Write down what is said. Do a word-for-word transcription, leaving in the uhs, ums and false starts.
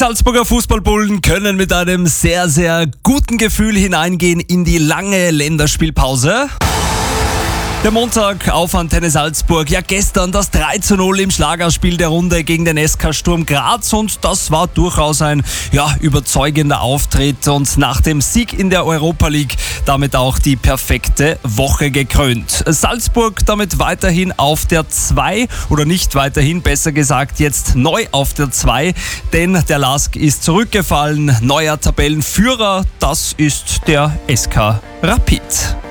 Salzburger Fußballbullen können mit einem sehr, sehr guten Gefühl hineingehen in die lange Länderspielpause. Der Montag auf Antenne Salzburg. Ja, gestern das drei zu null im Schlagerspiel der Runde gegen den S K Sturm Graz und das war durchaus ein ja, überzeugender Auftritt und nach dem Sieg in der Europa League damit auch die perfekte Woche gekrönt. Salzburg damit weiterhin auf der zwei oder nicht weiterhin, besser gesagt jetzt neu auf der zwei, denn der Lask ist zurückgefallen. Neuer Tabellenführer, das ist der S K Rapid.